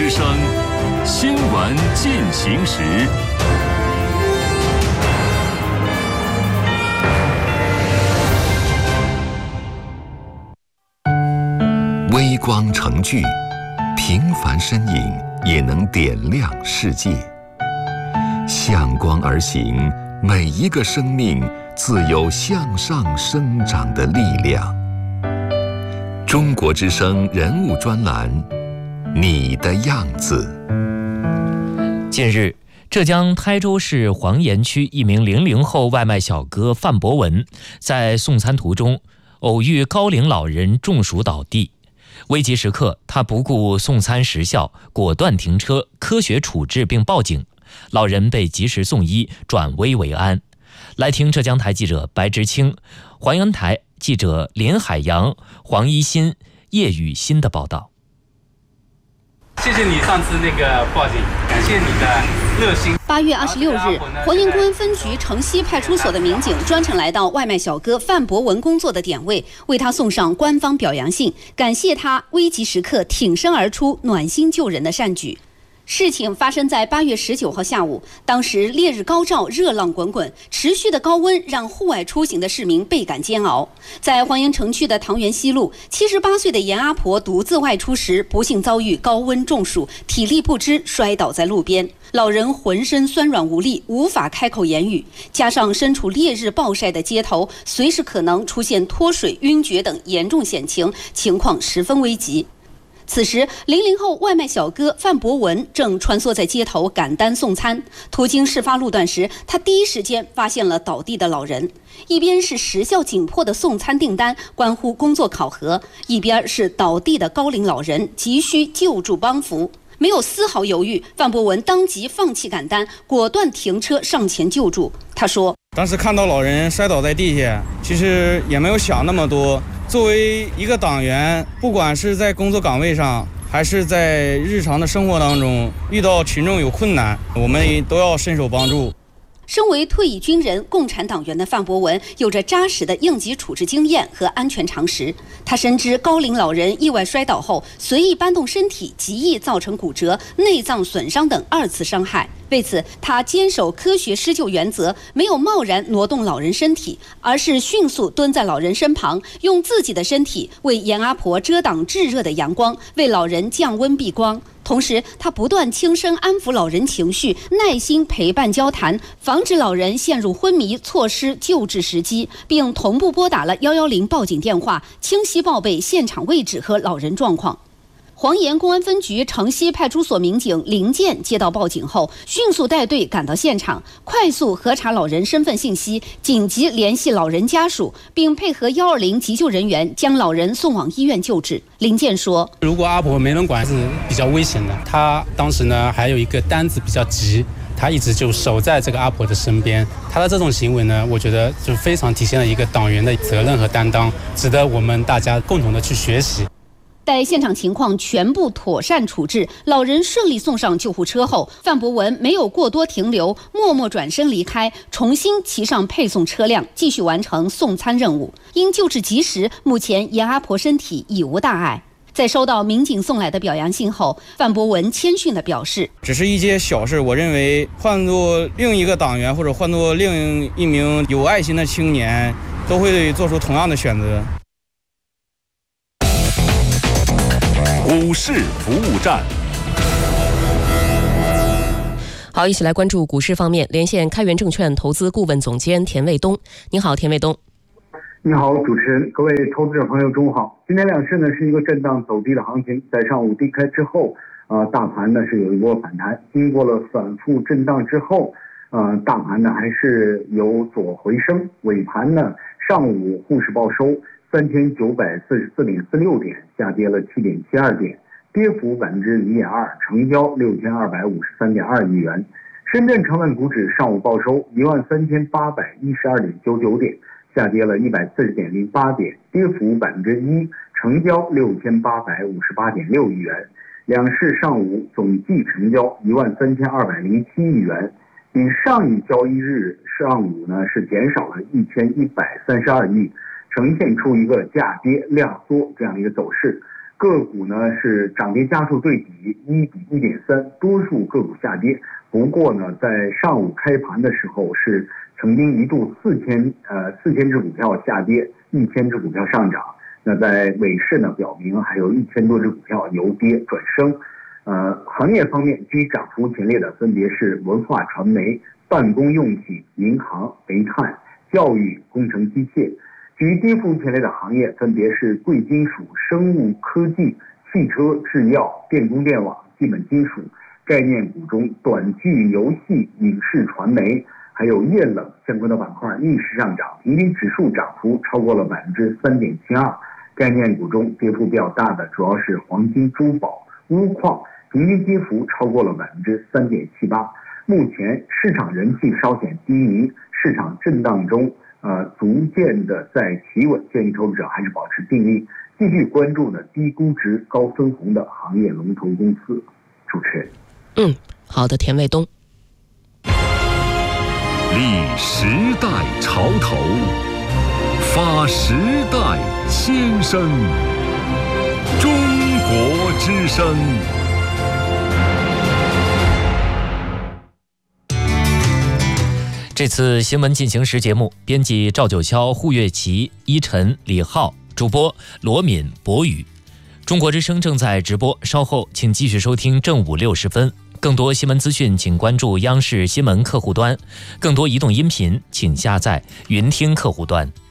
之声新闻进行时。微光成炬，平凡身影也能点亮世界。向光而行，每一个生命自有向上生长的力量。中国之声人物专栏，你的样子。 近日，浙江台州市黄岩区一名00后外卖小哥范博文在送餐途中偶遇高龄老人中暑倒地，危急时刻他不顾送餐时效，果断停车，科学处置并报警，老人被及时送医，转危为安。来听浙江台记者白之清、黄岩台记者林海洋、黄一新、叶雨欣的报道。 谢谢你上次那个报警，感谢你的热心。 8月26日，黄岩公安分局城西派出所的民警专程来到外卖小哥范博文工作的点位，为他送上官方表扬信，感谢他危急时刻挺身而出、暖心救人的善举。事情发生在8月19号下午，当时烈日高照，热浪滚滚，持续的高温让户外出行的市民倍感煎熬。在黄岩城区的唐园西路，78岁的严阿婆独自外出时，不幸遭遇高温中暑，体力不支，摔倒在路边。老人浑身酸软无力，无法开口言语，加上身处烈日暴晒的街头，随时可能出现脱水、晕厥等严重险情，情况十分危急。此时，00后外卖小哥范博文正穿梭在街头赶单送餐，途经事发路段时，他第一时间发现了倒地的老人。一边是时效紧迫的送餐订单关乎工作考核，一边是倒地的高龄老人急需救助帮扶。没有丝毫犹豫，范博文当即放弃赶单，果断停车上前救助。他说：“ 当时看到老人摔倒在地下，其实也没有想那么多。作为一个党员，不管是在工作岗位上，还是在日常的生活当中，遇到群众有困难，我们都要伸手帮助。” 身为退役军人、共产党员的范博文有着扎实的应急处置经验和安全常识。他深知高龄老人意外摔倒后随意搬动身体，极易造成骨折、内脏损伤等2次伤害。为此，他坚守科学施救原则，没有贸然挪动老人身体，而是迅速蹲在老人身旁，用自己的身体为严阿婆遮挡炙热的阳光，为老人降温避光。同时，他不断轻声安抚老人情绪，耐心陪伴交谈，防止老人陷入昏迷，错失救治时机，并同步拨打了110报警电话，清晰报备现场位置和老人状况。黄岩公安分局城西派出所民警林建接到报警后，迅速带队赶到现场，快速核查老人身份信息，紧急联系老人家属，并配合120急救人员将老人送往医院救治。林建说：“ 如果阿婆没人管是比较危险的，他当时呢还有一个单子比较急。”他一直就守在这个阿婆的身边，他的这种行为呢，我觉得就非常体现了一个党员的责任和担当，值得我们大家共同的去学习。 待现场情况全部妥善处置，老人顺利送上救护车后，范博文没有过多停留，默默转身离开，重新骑上配送车辆，继续完成送餐任务。因救治及时，目前严阿婆身体已无大碍。在收到民警送来的表扬信后，范博文谦逊地表示：“ 只是一件小事，我认为换作另一个党员或者换作另一名有爱心的青年，都会做出同样的选择。” 股市服务站。 好，一起来关注股市方面，连线开源证券投资顾问总监田卫东。你好，田卫东。 你好，主持人，各位投资者朋友，中午好。今天两市呢是一个震荡走低的行情，在上午低开之后，大盘呢是有一波反弹，经过了反复震荡之后，大盘呢还是有所回升。尾盘呢，上午沪市报收3944.46点，下跌了7.72点，跌幅0.2%，成交6253.2亿元。深圳成分股指上午报收13812.99点，下跌了140.08点，跌幅1%，成交6858.6亿元。两市上午总计成交13207亿元，比上一交易日上午呢是减少了1132亿，呈现出一个价跌量缩这样的一个走势。 个股呢是涨跌家数对比1比1.3，多数个股下跌。不过呢，在上午开盘的时候是曾经一度4000只股票下跌，1000只股票上涨。那在尾市呢，表明还有1000多只股票由跌转升。行业方面居涨幅前列的分别是文化传媒、办公用品、银行、煤炭、教育、工程机械。居跌幅前列的行业分别是贵金属、生物科技、汽车、制药、电工电网、基本金属。概念股中，短剧、游戏、影视传媒，还有液冷相关的板块逆势上涨，平均指数涨幅超过了3.72%。概念股中跌幅比较大的主要是黄金、珠宝、钨矿，平均跌幅超过了3.78%。目前市场人气稍显低迷，市场震荡中，逐渐的在企稳，建议投资者还是保持定力，继续关注呢低估值、高分红的行业龙头公司。主持人。 好的，田卫东。 立时代潮头，发时代先声。中国之声。 这次新闻进行时节目，编辑赵九霄、胡月琪、依晨、李浩，主播罗敏、博宇。中国之声正在直播，稍后请继续收听正午60分。更多新闻资讯，请关注央视新闻客户端；更多移动音频，请下载云听客户端。